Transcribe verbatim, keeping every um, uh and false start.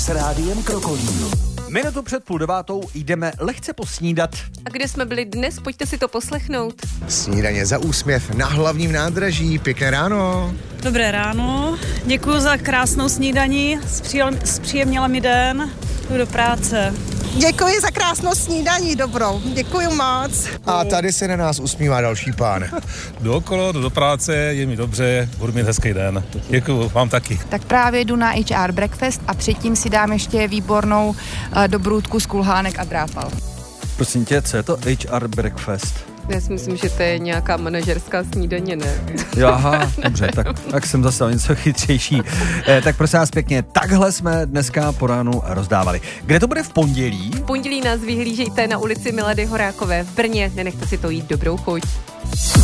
s Rádiem Krokolín. Minutu před půl devátou jdeme lehce posnídat. A kde jsme byli dnes? Pojďte si to poslechnout. Snídaně za úsměv na hlavním nádraží. Pěkné ráno. Dobré ráno. Děkuji za krásnou snídaní. Zpříjemnila mi den. Jdu do práce. Děkuji za krásnou snídaní, dobrou. Děkuji moc. A tady se na nás usmívá další pán. Jdu okolo, jdu do práce, je mi dobře, budu mít hezký den. Děkuji, vám taky. Tak právě jdu na H R Breakfast a předtím si dám ještě výbornou uh, dobrůdku z kulhánek a drápal. Prosím tě, co je to H R Breakfast? Já si myslím, že to je nějaká manažerská snídaně, ne? Aha, dobře, tak, tak jsem zase něco chytřejší. Eh, tak prosím vás pěkně, takhle jsme dneska po ránu rozdávali. Kde to bude v pondělí? V pondělí nás vyhlížejte na ulici Milady Horákové v Brně. Nenechte si to jít, dobrou chuť.